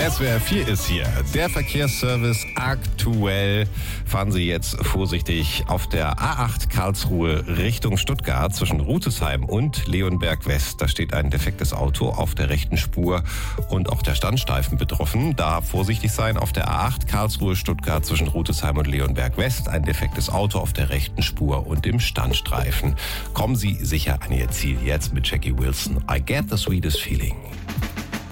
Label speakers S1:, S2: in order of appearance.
S1: SWR 4 ist hier. Der Verkehrsservice aktuell. Fahren Sie jetzt vorsichtig auf der A8 Karlsruhe Richtung Stuttgart zwischen Rutesheim und Leonberg West. Da steht ein defektes Auto auf der rechten Spur und auch der Standstreifen betroffen. Da vorsichtig sein auf der A8 Karlsruhe Stuttgart zwischen Rutesheim und Leonberg West. Ein defektes Auto auf der rechten Spur und im Standstreifen. Kommen Sie sicher an Ihr Ziel jetzt mit Jackie Wilson. I get the sweetest feeling.